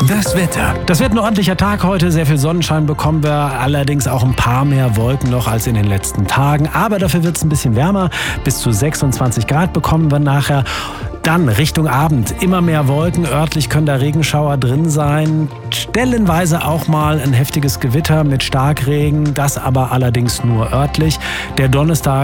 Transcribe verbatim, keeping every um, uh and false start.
Das Wetter. Das wird ein ordentlicher Tag heute. Sehr viel Sonnenschein bekommen wir. Allerdings auch ein paar mehr Wolken noch als in den letzten Tagen. Aber dafür wird es ein bisschen wärmer. Bis zu sechsundzwanzig Grad bekommen wir nachher. Dann Richtung Abend immer mehr Wolken. Örtlich können da Regenschauer drin sein. Stellenweise auch mal ein heftiges Gewitter mit Starkregen. Das aber allerdings nur örtlich. Der Donnerstag